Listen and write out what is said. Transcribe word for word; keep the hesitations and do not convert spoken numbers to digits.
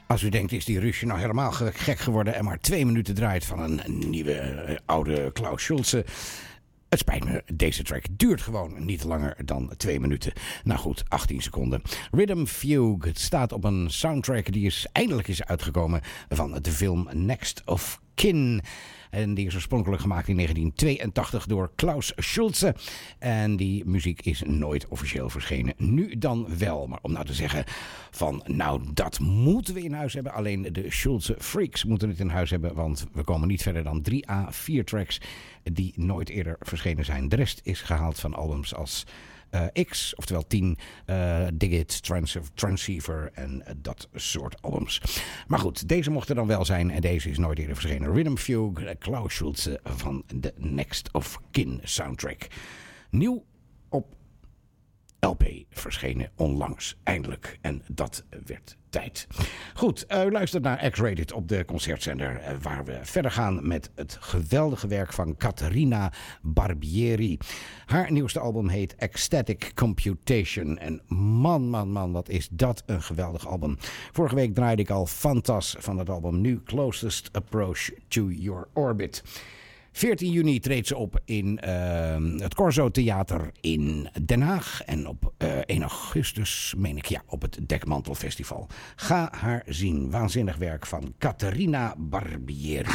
Als u denkt, is die Ruusje nou helemaal gek geworden en maar twee minuten draait van een nieuwe uh, oude Klaus Schulze. Het spijt me, deze track duurt gewoon niet langer dan twee minuten. Nou goed, achttien seconden. Rhythm Fugue, het staat op een soundtrack die is eindelijk is uitgekomen van de film Next of Kin. En die is oorspronkelijk gemaakt in negentien tweeëntachtig door Klaus Schulze. En die muziek is nooit officieel verschenen. Nu dan wel. Maar om nou te zeggen van, nou dat moeten we in huis hebben. Alleen de Schulze freaks moeten het in huis hebben. Want we komen niet verder dan drie à vier tracks die nooit eerder verschenen zijn. De rest is gehaald van albums als Uh, X, oftewel tien, uh, Dig It, Trans- Transceiver en uh, dat soort albums. Maar goed, deze mocht er dan wel zijn en deze is nooit eerder verschenen. Rhythm Fugue, Klaus Schulze van de Next of Kin soundtrack. Nieuw op L P verschenen onlangs, eindelijk. En dat werd tijd. Goed, u uh, luistert naar X-Rated op de concertzender, uh, waar we verder gaan met het geweldige werk van Caterina Barbieri. Haar nieuwste album heet Ecstatic Computation. En man, man, man, wat is dat een geweldig album. Vorige week draaide ik al Fantas van het album, nu Closest Approach to Your Orbit. veertien juni treedt ze op in uh, het Corso Theater in Den Haag. En op uh, één augustus, meen ik, ja, op het Dekmantel Festival. Ga haar zien. Waanzinnig werk van Caterina Barbieri.